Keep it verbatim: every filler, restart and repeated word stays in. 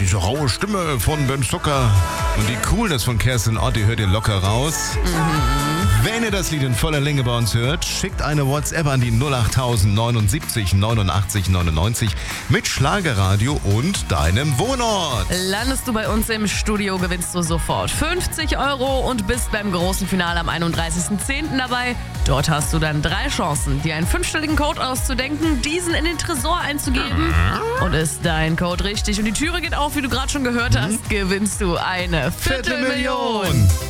diese raue Stimme von Ben Zucker und die Coolness von Kerstin Ott, die hört ihr locker raus. Mhm. Wenn ihr das Lied in voller Länge bei uns hört, schickt eine WhatsApp an die null acht neunundsiebzig neunundachtzig neunundneunzig mit Schlagerradio und deinem Wohnort. Landest du bei uns im Studio, gewinnst du sofort fünfzig Euro und bist beim großen Finale am einunddreißigsten zehnten dabei. Dort hast du dann drei Chancen, dir einen fünfstelligen Code auszudenken, diesen in den Tresor einzugeben. Und ist dein Code richtig und die Türe geht auf, wie du gerade schon gehört hast, gewinnst du eine Viertelmillion. Viertelmillion.